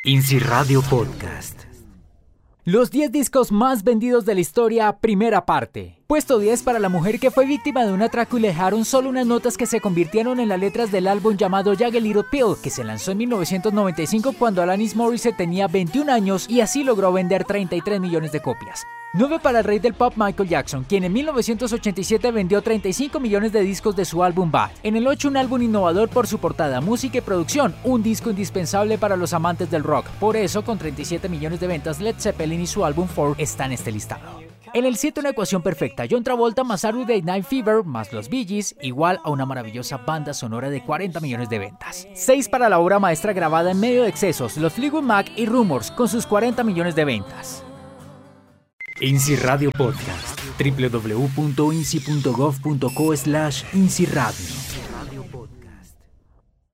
INSI Radio Podcast. Los 10 discos más vendidos de la historia, primera parte. Puesto 10 para la mujer que fue víctima de un atraco y le dejaron solo unas notas que se convirtieron en las letras del álbum llamado Jagged Little Pill, que se lanzó en 1995 cuando Alanis Morissette tenía 21 años y así logró vender 33 millones de copias. 9 para el rey del pop Michael Jackson, quien en 1987 vendió 35 millones de discos de su álbum Bad. En el 8 un álbum innovador por su portada, música y producción, un disco indispensable para los amantes del rock. Por eso, con 37 millones de ventas, Led Zeppelin y su álbum 4 están en este listado. En el 7 una ecuación perfecta, John Travolta más Saturday Night Fever más los Bee Gees, igual a una maravillosa banda sonora de 40 millones de ventas. 6 para la obra maestra grabada en medio de excesos, los Fleetwood Mac y Rumors con sus 40 millones de ventas. INSI Radio Podcast. www.insi.gov.co/INSI Radio.